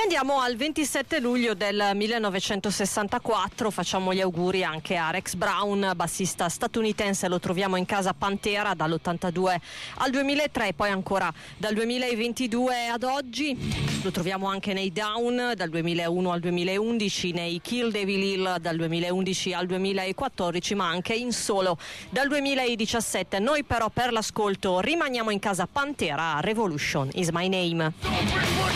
andiamo al 27 luglio del 1964, facciamo gli auguri anche a Rex Brown, bassista statunitense, lo troviamo in casa Pantera dall'82 al 2003, poi ancora dal 2022 ad oggi. Lo troviamo anche nei Down dal 2001 al 2011, nei Kill Devil Hill dal 2011 al 2014, ma anche in solo dal 2017. Noi però per l'ascolto rimaniamo in casa Pantera, Revolution is my name.